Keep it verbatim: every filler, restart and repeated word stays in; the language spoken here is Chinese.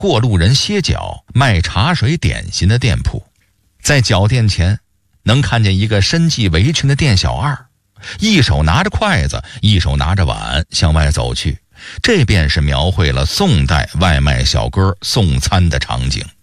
过路人歇脚、卖茶水点心的店铺。在脚店前能看见一个身系围裙的店小二，一手拿着筷子，一手拿着碗向外走去。这便是描绘了宋代外卖小哥送餐的场景。